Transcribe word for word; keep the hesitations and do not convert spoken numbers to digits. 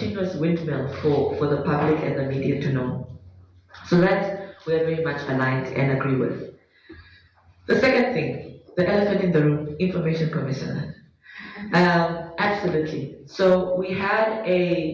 continuous windmill for, for the public and the media to know. So that we are very much aligned and agree with. The second thing, the elephant in the room, information commissioner. Um, absolutely. So we had a